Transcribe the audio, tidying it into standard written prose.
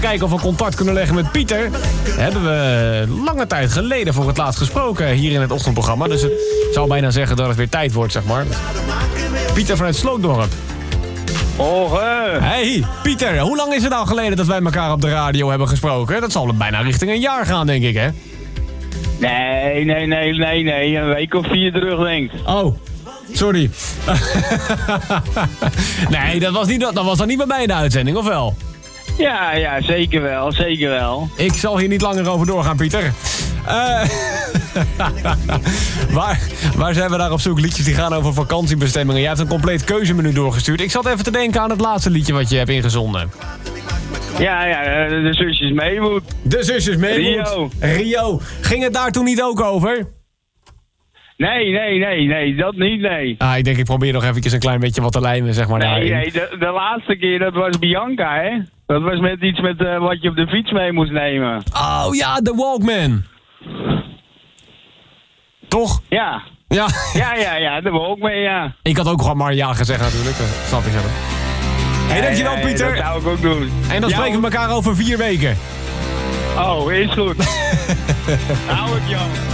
Kijken of we contact kunnen leggen met Pieter. Hebben we lange tijd geleden voor het laatst gesproken hier in het ochtendprogramma. Dus het zou bijna zeggen dat het weer tijd wordt, zeg maar. Pieter vanuit Slootdorp. Hey, Pieter, hoe lang is het nou geleden dat wij elkaar op de radio hebben gesproken? Dat zal bijna richting een jaar gaan, denk ik, hè? Nee. Een week of 4 terug, denk ik. Oh, sorry. Nee, dat was dan niet bij mij in de uitzending, of wel? Ja, zeker wel. Ik zal hier niet langer over doorgaan, Pieter. Waar zijn we naar op zoek? Liedjes die gaan over vakantiebestemmingen. Jij hebt een compleet keuzemenu doorgestuurd. Ik zat even te denken aan het laatste liedje wat je hebt ingezonden. Ja, de zusjes Maywood. De zusjes Maywood. Rio. Ging het daar toen niet ook over? Nee, dat niet, nee. Ik denk ik probeer nog eventjes een klein beetje wat te lijmen, zeg maar. Nee, de laatste keer, dat was Bianca, hè? Dat was met iets met wat je op de fiets mee moest nemen. Oh ja, de Walkman. Toch? Ja. Ja. Ja, de Walkman, ja. Ik had ook gewoon maar ja gezegd natuurlijk, dat snap ik zelf. Hey, dankjewel Pieter. Dat zou ik ook doen. En dan spreken we elkaar over 4 weken. Oh, is goed. Hou het, Jan.